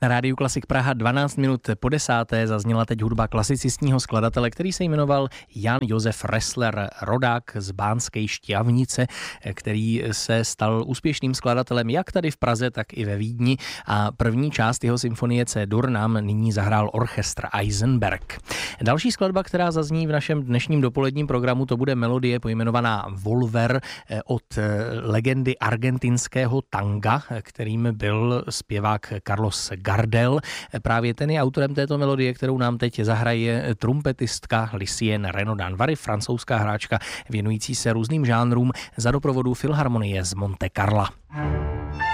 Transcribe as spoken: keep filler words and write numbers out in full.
Na rádiu Klasik Praha dvanáct minut po desáté zazněla teď hudba klasicistního skladatele, který se jmenoval Jan Josef Ressler, rodák z Bánské Štiavnice, který se stal úspěšným skladatelem jak tady v Praze, tak i ve Vídni a první část jeho symfonie C-dur nám nyní zahrál orchestr Eisenberg. Další skladba, která zazní v našem dnešním dopoledním programu, to bude melodie pojmenovaná Volver od legendy argentinského tanga, kterým byl zpěvák Carlos Gardel. Právě ten je autorem této melodie, kterou nám teď zahraje trumpetistka Lucien Renaud-Danvary, francouzská hráčka věnující se různým žánrům za doprovodu Filharmonie z Monte Carla.